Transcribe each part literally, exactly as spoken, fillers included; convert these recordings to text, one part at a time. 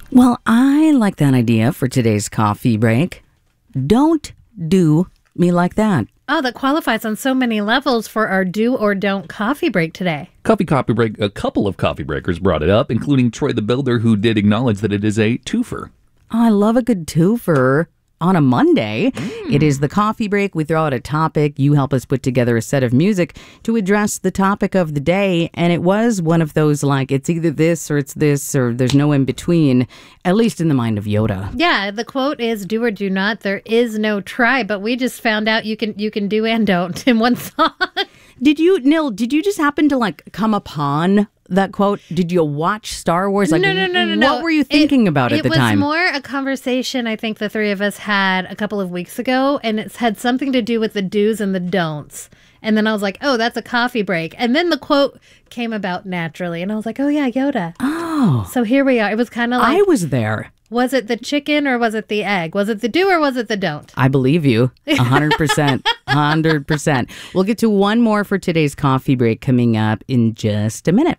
Well, I like that idea for today's coffee break. Don't do me like that. Oh, that qualifies on so many levels for our do or don't coffee break today. Coffee Copy Break, a couple of coffee breakers brought it up, including Troy the Builder, who did acknowledge that it is a twofer. Oh, I love a good twofer. On a Monday, mm. It is the coffee break. We throw out a topic. You help us put together a set of music to address the topic of the day. And it was one of those, like, it's either this or it's this or there's no in between, at least in the mind of Yoda. Yeah, the quote is do or do not. There is no try. But we just found out you can you can do and don't in one song. Did you, Nil, did you just happen to, like, come upon that quote? Did you watch Star Wars? Like, no, no, no, no, no. What were you thinking it, about at the time? time? It was more a conversation I think the three of us had a couple of weeks ago, and it's had something to do with the do's and the don'ts. And then I was like, oh, that's a coffee break. And then the quote came about naturally, and I was like, oh, yeah, Yoda. Oh. So here we are. It was kind of like... I was there. Was it the chicken or was it the egg? Was it the do or was it the don't? I believe you. one hundred percent. one hundred percent. We'll get to one more for today's coffee break coming up in just a minute.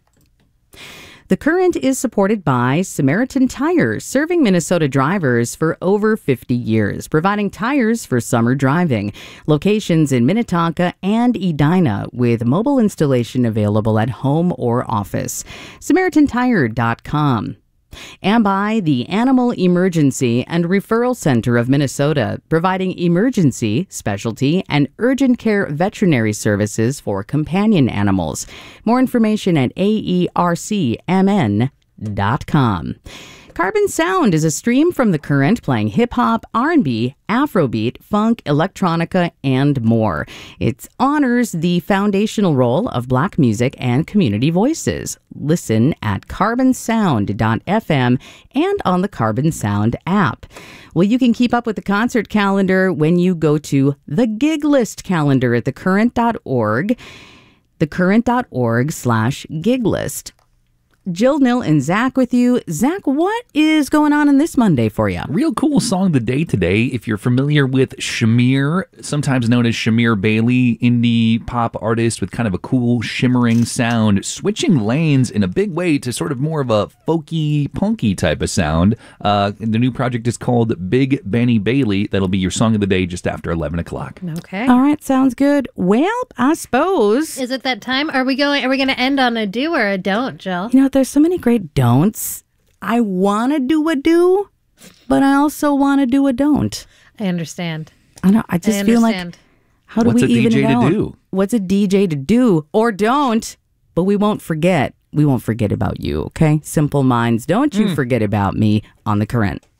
The Current is supported by Samaritan Tires, serving Minnesota drivers for over fifty years, providing tires for summer driving. Locations in Minnetonka and Edina, with mobile installation available at home or office. Samaritan Tire dot com. And by the Animal Emergency and Referral Center of Minnesota, providing emergency, specialty, and urgent care veterinary services for companion animals. More information at A E R C M N dot com. Carbon Sound is a stream from The Current playing hip-hop, R and B, Afrobeat, funk, electronica, and more. It honors the foundational role of Black music and community voices. Listen at carbon sound dot f m and on the Carbon Sound app. Well, you can keep up with the concert calendar when you go to the gig list calendar at the current dot org, the current dot org slash gig list. Jill, Nil, and Zach with you. Zach, what is going on in this Monday for you? Real cool song of the day today. If you're familiar with Shamir, sometimes known as Shamir Bailey, indie pop artist with kind of a cool shimmering sound, switching lanes in a big way to sort of more of a folky, punky type of sound. Uh, the new project is called Big Benny Bailey. That'll be your song of the day just after eleven o'clock. Okay. All right, sounds good. Well, I suppose. Is it that time? Are we going? Are we going to end on a do or a don't, Jill? You know, there's so many great don'ts. I want to do a do, but I also want to do a don't. I understand. I know. I just I feel like, how do What's we a even D J know? to do? What's a D J to do or don't? But we won't forget. We won't forget about you, okay? Simple minds, don't you Mm. forget about me on The Current.